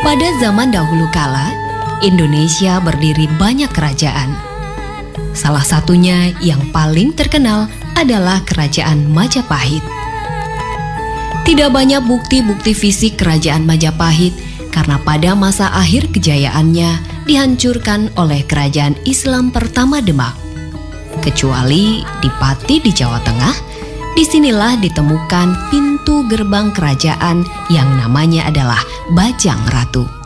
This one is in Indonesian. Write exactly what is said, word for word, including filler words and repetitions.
Pada zaman dahulu kala, Indonesia berdiri banyak kerajaan. Salah satunya yang paling terkenal adalah Kerajaan Majapahit. Tidak banyak bukti-bukti fisik Kerajaan Majapahit karena pada masa akhir kejayaannya dihancurkan oleh Kerajaan Islam pertama Demak. Kecuali di Pati di Jawa Tengah, disinilah ditemukan pintu gerbang kerajaan yang namanya adalah Bajang Ratu.